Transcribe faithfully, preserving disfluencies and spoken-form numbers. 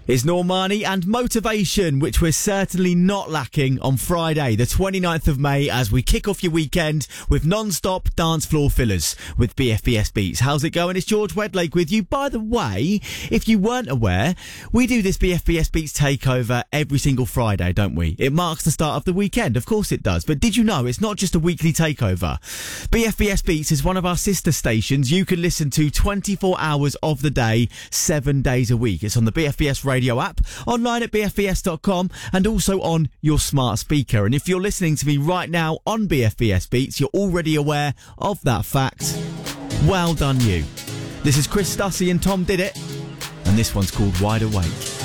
It's Normani and Motivation, which we're certainly not lacking on Friday, the twenty-ninth of May, as we kick off your weekend with non-stop dance floor fillers with B F B S Beats. How's it going? It's George Wedlake with you. By the way, if you weren't aware, we do this B F B S Beats takeover every single Friday, don't we? It marks the start of the weekend. Of course it does. But did you know it's not just a weekly takeover? B F B S Beats is one of our sister stations you can listen to twenty-four hours of the day, seven days a week. It's on the B F B S radio app, online at b f b s dot com, and also on your smart speaker. And if you're listening to me right now on B F B S Beats, you're already aware of that fact. Well done you. This is Chris Stussy and Tom Did It, and this one's called Wide Awake.